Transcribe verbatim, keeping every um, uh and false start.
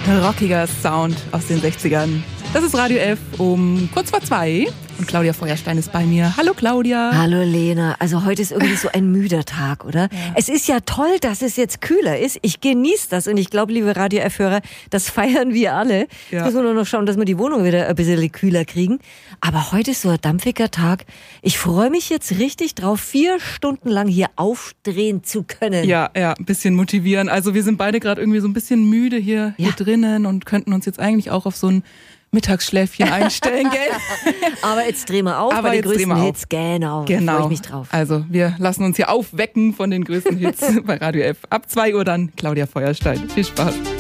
Rockiger Sound aus den sechzigern. Das ist Radio F um kurz vor zwei und Claudia Feuerstein ist bei mir. Hallo Claudia. Hallo Lena. Also heute ist irgendwie so ein müder Tag, oder? Ja. Es ist ja toll, dass es jetzt kühler ist. Ich genieße das und ich glaube, liebe Radio F-Hörer, das feiern wir alle. Ja. Jetzt müssen wir nur noch schauen, dass wir die Wohnung wieder ein bisschen kühler kriegen. Aber heute ist so ein dampfiger Tag. Ich freue mich jetzt richtig drauf, vier Stunden lang hier aufdrehen zu können. Ja, ja, ein bisschen motivieren. Also wir sind beide gerade irgendwie so ein bisschen müde hier, ja. hier drinnen und könnten uns jetzt eigentlich auch auf so ein Mittagsschläfchen einstellen, gell? Aber jetzt drehen wir auf Aber bei den größten Hits. Genau, genau. Da freue ich mich drauf. Also wir lassen uns hier aufwecken von den größten Hits bei Radio F. Ab zwei Uhr dann Claudia Feuerstein. Viel Spaß.